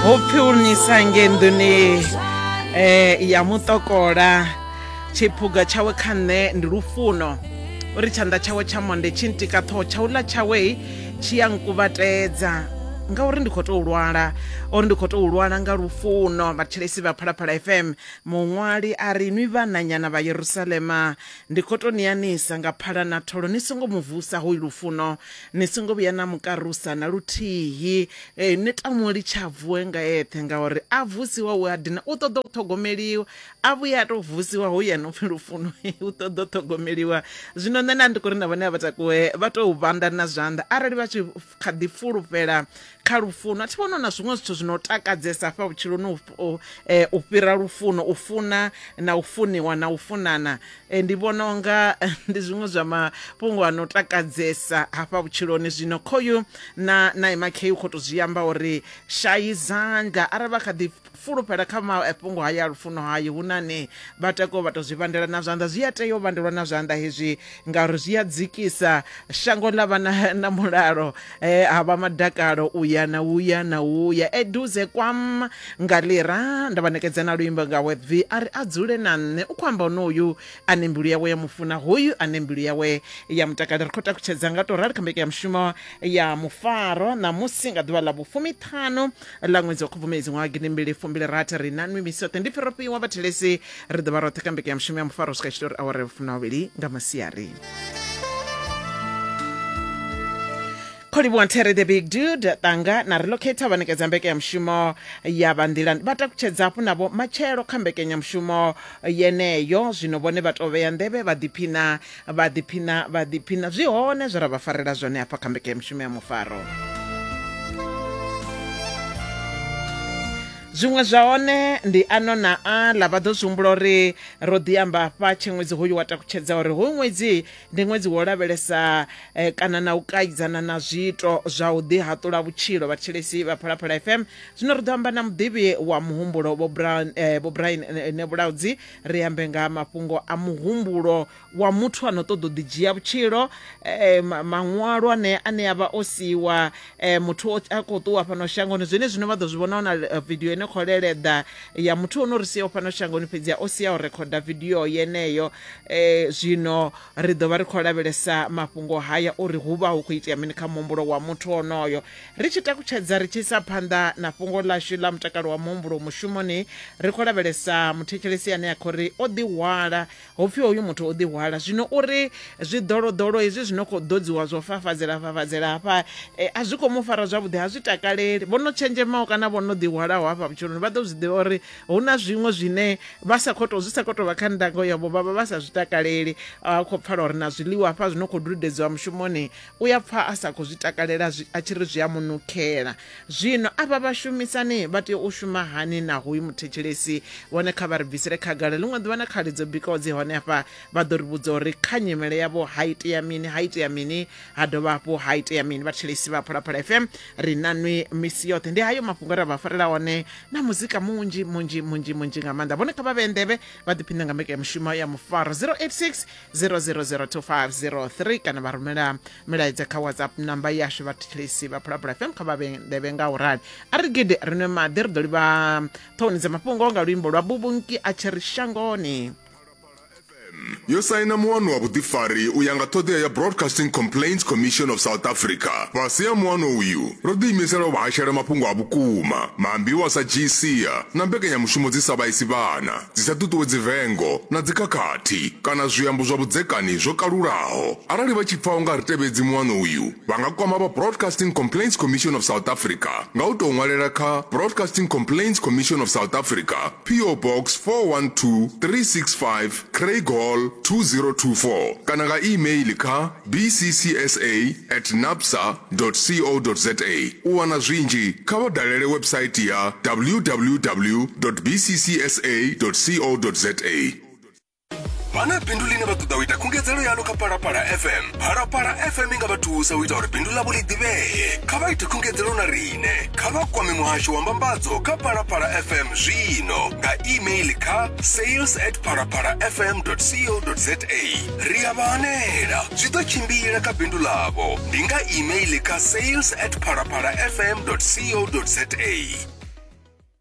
Ophiunisa ngenduni ya mutokola chiphuga chawe khane ndi lufuno uri chanda chawe cha monde chintika tho chaula chawe chiyankuvatedza nga uri ndi khoto ulwala uri ndi khoto ulwala nga lufuno bathelesi ba Phalaphala FM muṅwali ari nwi vananyana va Yerusalema ndi khoto niyanisa nga phala na tholo ni songo muvusa ho lufuno ni songo vya na mukarusa na luthihi ni tamuli chavuwe nga ethe nga uri avusiwa we adina u ṱoḓa u ṱhogomeliwa avuya to vusiwa ho yena upfi lufuno u ṱoḓa u ṱhogomeliwa zwino nṋe ndi kuri na vhane vha takuwe vha to vhanda na zwanḓa arali vha tshi kha ḓi fulufhela kha lufuno athi vhona na zwiṅwe zwithu zwino takadzesa fha vhutshiloni u fhira lufuno u funa na u funiwa na u funana ndi vhona unga ndi zwiṅwe zwa mafhungo ano takadzesa hafha vhutshiloni zwino khoyu na imakheyu kho to zwiamba uri shayi zanga arali vha kha ḓi fulufhela kha mafhungo haya lufuno hayo hunane vha teko vha to zwi vhandela na zwanḓa zwi a tea u vhandelwa na zwanḓa hezwi ngauri zwi a dzikisa shango ḽa vha na mulalo havha madakalo uya na uya eduze kwam ngalira ndavanekedza na luimbo nga webvi ari adzule na nne u khou amba onoyu ane mbilu yawe ya mufuna hoyu ane mbilu yawe ya mutakalo ri khou takutshedza nga to rali kha mbeke ya mushumo ya mufaro na musi nga ḓuvha ḽa vhu-15 ḽa ṅwedzi wa Khubvumedzi ṅwaha gidimbili fumbili rathi ri na nwi misi yoṱhe ndi fhiropiwa vhathelesi ri ḓovha roṱhe kha mbeke ya mushumo ya mufaro swika tshitori awara vhufuna vhavhili nga masiari. Kholiwa Ntere the big dude tanga na relocate vanekedza mbeke ya mushumo ya vandilani vatakutshedza hafhu navo matshelo kha mbeke ya mushumo yeneyo zwino vhone vha to vhea nḓevhe vhaḓiphina zwi hone zwe ra vha farela zwone hafha kha mbeke ya mushumo ya mufaro. Zwiṅwe zwa hone ndi ano na aḽa vha ḓo zwi humbula uri ro ḓi amba hafha ṅwedzi hoyu wa takutshedza uri hoyu ṅwedzi ndi ṅwedzi wo lavhelesa kana na u kaidzana na zwiito zwa u ḓi haṱula vhutshilo vhathelesi vha Phalaphala FM zwino ri ḓo amba na muḓivhi wa muhumbulo Vho Brian Nebulaudzi ri ambe nga mafhungo a muhumbulo wa muthu ano ṱoḓa u ḓi dzhia vhutshilo maṅwalo ane avha o siwa muthu a khou ṱuwa fhano shangoni zwine zwino vha ḓo zwi vhona na video ine kholeledza ya muthu ono ri sia fhano shangoni fhedzi o sia u rekhoda video yeneyo zwino ri ḓo vha ri khou lavhelesa mafhungo haya uri hu vha hu khou itea mini kha muhumbulo wa muthu onoyo ri tshi takutshedza ri tshi isa phanḓa na fhungo ḽashu ḽa mutakalo wa muhumbulo mushumoni ri khou lavhelesa muthetshelesi ane a khou ri o ḓihwala hopfi hoyu muthu o ḓihwala zwino uri zwiḓoloḓolo hezwi zwino khou ḓodziwa zwo fafadzela hafha a zwi khou mu fara zwavhuḓi ha zwi takaleli vhono tshenzhemaho kana vhono ḓihwalaho hafha vhutshiloni vha ḓo zwi ḓivha uri hu na zwiṅwe zwine zwi sa khou tou vha kha ndango yavho vha sa zwi takaleli a khou pfala uri na zwiḽiwa hafha zwino khou dudedziwa mushumoni u ya pfa a sa khou zwi takalela a tshi ri zwi a munukhela zwino avha vhashumisani vha tea u shuma hani na hoyu muthetshelesi vhone kha vha ri bvisele khagala ḽiṅwe ḓuvha na khalidzo bikozi hone hafha vha ḓo ri vhudza uri kha nyimele yavho ha itea mini ha dovha hafhu ha itea mini vhathelesi vha Phalaphala FM ri na nwi misi yoṱhe ndi hayo mafhungo ra vha farela one na muzika munzhi nga maanḓa vhone kha vha vhe nḓevhe vha ḓiphina nga mbeke ya mushumo ya mufaro 086 0002503 kana vha rumela milaedza kha WhatsApp namba yashu vhathelesi vha Phalaphala FM kha vha vhe nḓevhe nga u rali a ri gidi ri nwe maḓi ri ḓo livha ṱhoni dza mafhungo nga luimbo lwa Bubunki a tshi ri shangoni. Yo saina muano wa vhuḓifari u ya nga ṱhoḓea ya Broadcasting Complaints Commission of South Africa. Fhasi ya muano uyu ro ḓiimisela u vhashela mafhungo a vhukuma maambiwa sa GCA na mbekanyamushumo dzi sa vhaisi vhana dzi sa ṱuṱuwedzi vengo na dzikhakhathi kana zwiambo zwa vhudzekani zwo kalulaho. Arali vha tshi pfa u nga ri tevhedzi muano uyu vha nga kwama vha Broadcasting Complaints Commission of South Africa nga u tou ṅwalela kha Broadcasting Complaints Commission of South Africa PO Box 412 365 Craigall 2024 kana nga email kha bccsa@napsa.co.za. u wana zwinzhi kha vha dalele website ya www.bccsa.co.za. Vana bindu line vha ṱoḓa u ita khungedzelo yalo kha Phalaphala FM. Phalaphala FM nga vha thusa u ita uri bindu ḽavho ḽi ḓivhee. Kha vha ite khungedzelo na riṋe kha vha kwame muhasho wa mbambadzo kha Phalaphala FM zwino nga email kha sales@phalaphalafm.co.za. ri a vha hanela zwi ḓo tshimbila kha bindu ḽavho ndi nga email kha sales@phalaphalafm.co.za.